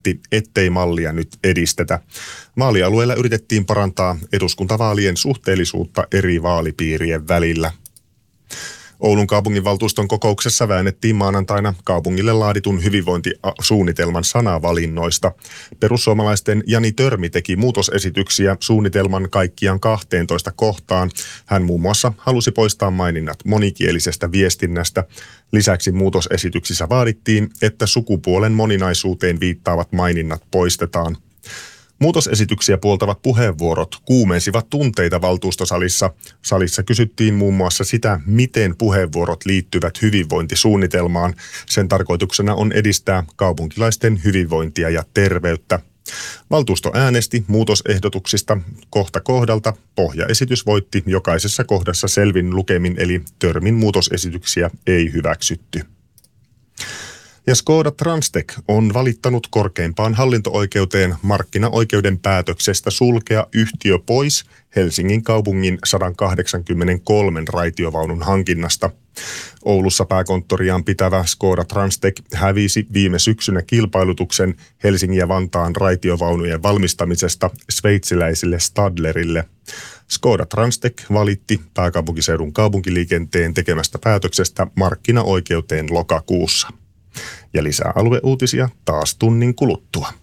ettei mallia nyt edistetä. Vaalialueella yritettiin parantaa eduskuntavaalien suhteellisuutta eri vaalipiirien välillä. Oulun kaupunginvaltuuston kokouksessa väännettiin maanantaina kaupungille laaditun hyvinvointisuunnitelman sanavalinnoista. Perussuomalaisten Jani Törmi teki muutosesityksiä suunnitelman kaikkiaan 12 kohtaan. Hän muun muassa halusi poistaa maininnat monikielisestä viestinnästä. Lisäksi muutosesityksissä vaadittiin, että sukupuolen moninaisuuteen viittaavat maininnat poistetaan. Muutosesityksiä puoltavat puheenvuorot kuumensivat tunteita valtuustosalissa. Salissa kysyttiin muun muassa sitä, miten puheenvuorot liittyvät hyvinvointisuunnitelmaan. Sen tarkoituksena on edistää kaupunkilaisten hyvinvointia ja terveyttä. Valtuusto äänesti muutosehdotuksista kohta kohdalta. Pohjaesitys voitti jokaisessa kohdassa selvin lukemin, eli Törmin muutosesityksiä ei hyväksytty. Ja Škoda Transtech on valittanut korkeimpaan hallinto-oikeuteen markkinaoikeuden päätöksestä sulkea yhtiö pois Helsingin kaupungin 183 raitiovaunun hankinnasta. Oulussa pääkonttoriaan pitävä Škoda Transtech hävisi viime syksynä kilpailutuksen Helsingin ja Vantaan raitiovaunujen valmistamisesta sveitsiläisille Stadlerille. Škoda Transtech valitti pääkaupunkiseudun kaupunkiliikenteen tekemästä päätöksestä markkinaoikeuteen lokakuussa. Ja lisää alueuutisia taas tunnin kuluttua.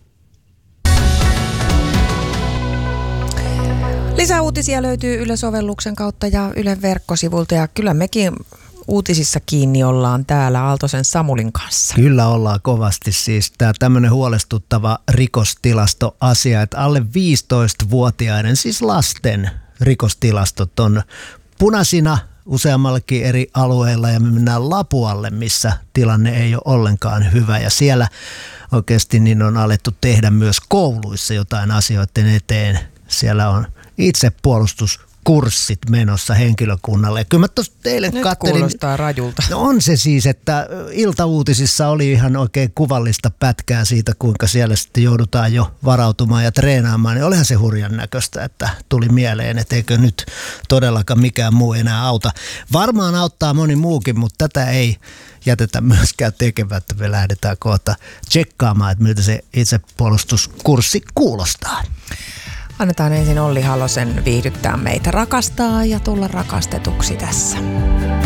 Lisää uutisia löytyy Yle-sovelluksen kautta ja Ylen verkkosivulta, ja kyllä mekin uutisissa kiinni ollaan täällä Aaltosen Samulin kanssa. Kyllä ollaan kovasti, siis tämä tämmöinen huolestuttava rikostilastoasia, että alle 15-vuotiaiden, siis lasten rikostilastot on punaisina useammallakin eri alueilla, ja me mennään Lapualle, missä tilanne ei ole ollenkaan hyvä, ja siellä oikeasti niin on alettu tehdä myös kouluissa jotain asioiden eteen. Siellä on itsepuolustuskurssit menossa henkilökunnalle. Ja kyllä mä tuossa eilen nyt kattelin. Kuulostaa rajulta. No on se siis, että iltauutisissa oli ihan oikein kuvallista pätkää siitä, kuinka siellä sitten joudutaan jo varautumaan ja treenaamaan. Niin olihan se hurjan näköistä, että tuli mieleen, että eikö nyt todellakaan mikään muu enää auta. Varmaan auttaa moni muukin, mutta tätä ei jätetä myöskään tekemättä. Me lähdetään kohta tsekkaamaan, että miltä se itsepuolustuskurssi kuulostaa. Annetaan ensin Olli Halosen viihdyttää meitä, rakastaa ja tulla rakastetuksi tässä.